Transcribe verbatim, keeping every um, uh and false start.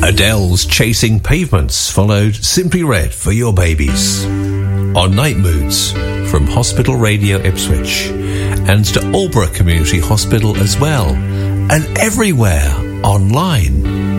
Adele's Chasing Pavements followed Simply Red for Your Babies. On Night Moods from Hospital Radio Ipswich and to Aldborough Community Hospital as well, and everywhere online.